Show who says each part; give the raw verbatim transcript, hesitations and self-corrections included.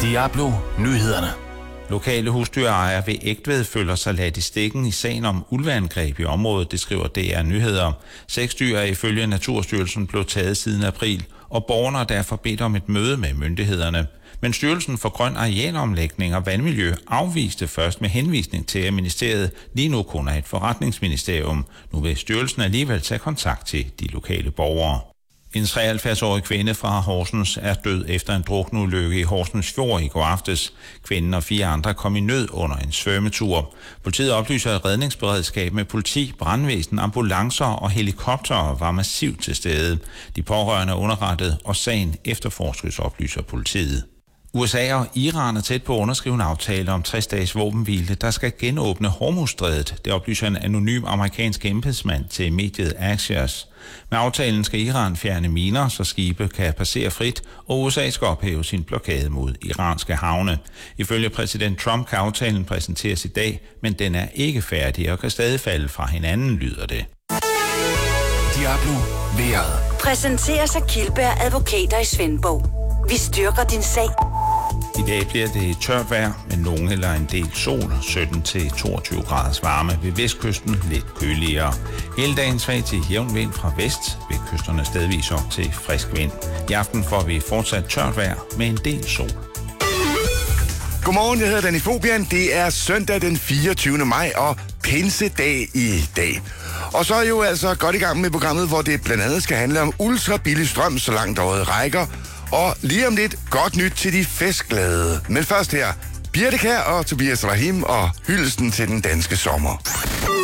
Speaker 1: Diablo Nyhederne.
Speaker 2: Lokale husdyrejere ved Egtved føler sig ladt i stikken i sagen om ulveangreb i området, det skriver D R Nyheder. Seks dyr er ifølge Naturstyrelsen blevet taget siden april, og borgerne har derfor bedt om et møde med myndighederne. Men Styrelsen for Grøn Arealomlægning og Vandmiljø afviste først med henvisning til, at ministeriet lige nu kun er et forretningsministerium. Nu vil styrelsen alligevel tage kontakt til de lokale borgere. En treoghalvfjerds-årig kvinde fra Horsens er død efter en drukneulykke i Horsens Fjord i går aftes. Kvinden og fire andre kom i nød under en svømmetur. Politiet oplyser, at redningsberedskab med politi, brandvæsen, ambulancer og helikoptere var massivt til stede. De pårørende er underrettet, og sagen efterforskes, oplyser politiet. U S A og Iran er tæt på at underskrive en aftale om tres dages våbenhvile, der skal genåbne Hormuzstrædet. Det oplyser en anonym amerikansk embedsmand til mediet Axios. Med aftalen skal Iran fjerne miner, så skibe kan passere frit, og U S A skal ophæve sin blokade mod iranske havne. Ifølge præsident Trump kan aftalen præsenteres i dag, men den er ikke færdig og kan stadig falde fra hinanden, lyder det.
Speaker 1: Diablo Vejret.
Speaker 3: Præsenteres af Kildberg Advokater i Svendborg. Vi styrker din sag.
Speaker 2: I dag bliver det tørt vejr med nogen eller en del sol, sytten til toogtyve graders varme. Ved vestkysten lidt køligere. Hele dagen svag til jævn vind fra vest, ved kysterne stedvis op til frisk vind. I aften får vi fortsat tørt vejr med en del sol.
Speaker 4: Godmorgen, jeg hedder Danny Fobian. Det er søndag den fireogtyvende maj og pinsedag i dag. Og så er jeg jo altså godt i gang med programmet, hvor det blandt andet skal handle om ultra billig strøm, så langt året rækker. Og lige om lidt godt nyt til de festglade. Men først her, Birte Kjær og Tobias Rahim og hyldesten til den danske sommer.